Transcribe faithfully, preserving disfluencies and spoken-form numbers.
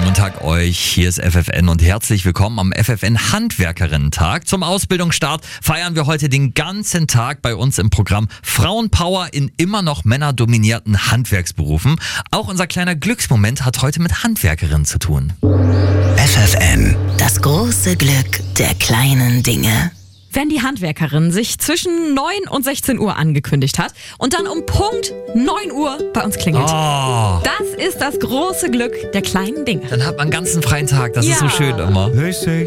guten Tag euch, hier ist F F N und herzlich willkommen am F F N Handwerkerinnen-Tag. Zum Ausbildungsstart feiern wir heute den ganzen Tag bei uns im Programm Frauenpower in immer noch männerdominierten Handwerksberufen. Auch unser kleiner Glücksmoment hat heute mit Handwerkerinnen zu tun. F F N. Das große Glück der kleinen Dinge. Wenn die Handwerkerin sich zwischen neun und sechzehn Uhr angekündigt hat und dann um Punkt neun Uhr bei uns klingelt. Oh, Das ist das große Glück der kleinen Dinge. dann hat man einen ganzen freien Tag, das ist so Ja. schön immer. They say